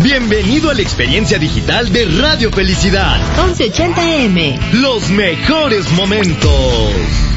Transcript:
Bienvenido a la experiencia digital de Radio Felicidad. 1180 AM. Los mejores momentos.